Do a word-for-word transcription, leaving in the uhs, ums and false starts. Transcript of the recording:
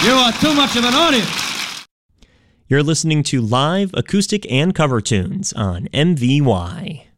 You are too much of an audience. You're listening to live acoustic and cover tunes on M V Y.